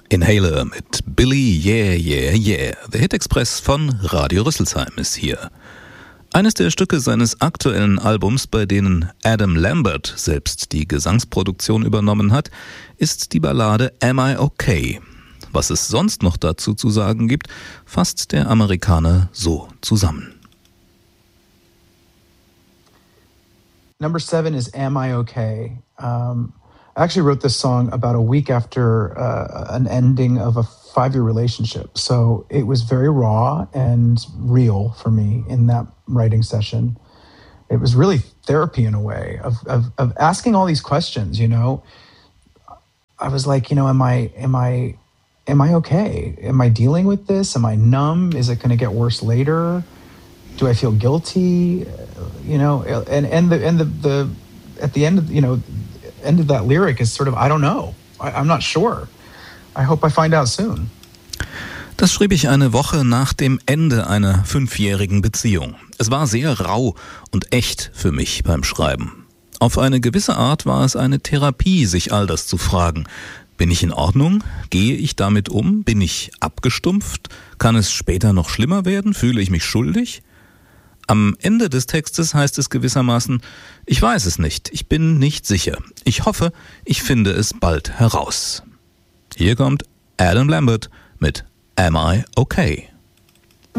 Inhaler mit Billy Yeah Yeah Yeah. Der Hit-Express von Radio Rüsselsheim ist hier. Eines der Stücke seines aktuellen Albums, bei denen Adam Lambert selbst die Gesangsproduktion übernommen hat, ist die Ballade Am I Okay? Was es sonst noch dazu zu sagen gibt, fasst der Amerikaner so zusammen. Number 7 is Am I Okay? I actually wrote this song about a week after an ending of a 5-year relationship. So it was very raw and real for me in that writing session. It was really therapy in a way of asking all these questions, you know. I was like, you know, am I okay? Am I dealing with this? Am I numb? Is it going to get worse later? Do I feel guilty? You know, and the at the end of, you know, end of that lyric is sort of, I don't know. I'm not sure. I hope I find out soon. Das schrieb ich eine Woche nach dem Ende einer 5-jährigen Beziehung. Es war sehr rau und echt für mich beim Schreiben. Auf eine gewisse Art war es eine Therapie, sich all das zu fragen. Bin ich in Ordnung? Gehe ich damit um? Bin ich abgestumpft? Kann es später noch schlimmer werden? Fühle ich mich schuldig? Am Ende des Textes heißt es gewissermaßen, ich weiß es nicht, ich bin nicht sicher. Ich hoffe, ich finde es bald heraus. Hier kommt Adam Lambert mit Am I Okay?